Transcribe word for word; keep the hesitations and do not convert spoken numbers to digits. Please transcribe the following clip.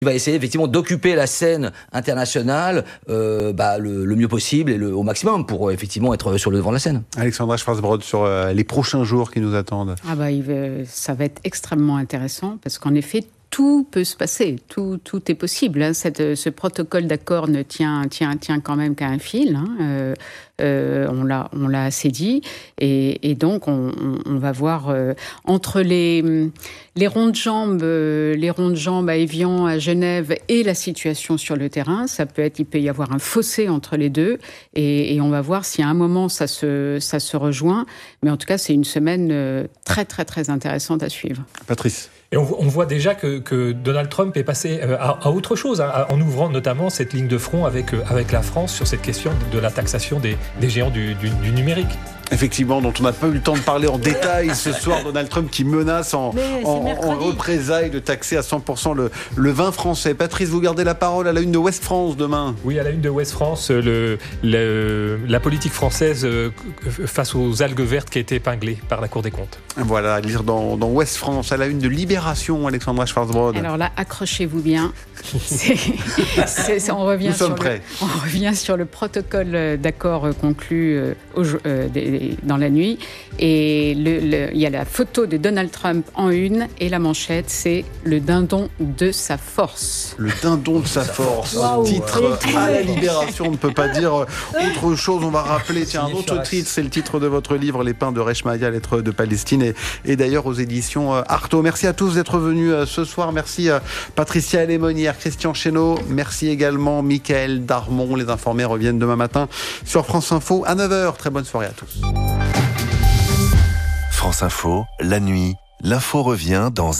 Il va essayer effectivement d'occuper la scène internationale euh, bah, le, le mieux possible et le, au maximum pour euh, effectivement être sur le devant de la scène. Alexandra Schwarzbrod, sur euh, les prochains jours qui nous attendent. Ah bah, il va, ça va être extrêmement intéressant parce qu'en effet, tout peut se passer, tout, tout est possible. Hein. Cette, ce protocole d'accord ne tient, tient, tient quand même qu'à un fil. Hein. Euh, euh, on l'a, on l'a assez dit. Et, et donc, on, on va voir euh, entre les, les ronds de jambes, euh, les ronds de jambes à Évian, à Genève, et la situation sur le terrain. Ça peut être, il peut y avoir un fossé entre les deux. Et, et on va voir si à un moment ça se, ça se rejoint. Mais en tout cas, c'est une semaine euh, très, très, très intéressante à suivre. Patrice. Et on, on voit déjà que, que Donald Trump est passé à, à autre chose, hein, en ouvrant notamment cette ligne de front avec, avec la France sur cette question de la taxation des, des géants du, du, du numérique. Effectivement, dont on n'a pas eu le temps de parler en détail ce soir. Donald Trump qui menace en, en, en représailles de taxer à cent pour cent le, le vin français. Patrice, vous gardez la parole à la une de Ouest France demain. Oui, à la une de Ouest France, le, le, la politique française face aux algues vertes qui a été épinglée par la Cour des comptes. Voilà, à lire dans, dans Ouest France, à la une de Libération, Alexandra Schwarzbrod. Alors là, accrochez-vous bien. C'est, c'est, c'est, on, revient Nous sommes sur prêts. Le, on revient sur le protocole d'accord conclu euh, au, euh, des, dans la nuit. Et le, le, il y a la photo de Donald Trump en une et la manchette, c'est le dindon de sa force. Le dindon de sa force. Wow, titre à la Libération, on ne peut pas dire autre chose. On va rappeler, tiens, un autre titre, c'est le titre de votre livre, Les Pins de Reshmaïa, lettres de Palestine, et, et d'ailleurs aux éditions Artaud. Merci à tous d'être venus ce soir. Merci Patricia Lémonière, Christian Chesneau. Merci également Mickaël Darmon. Les informés reviennent demain matin sur France Info à neuf heures. Très bonne soirée à tous. France Info, la nuit, l'info revient dans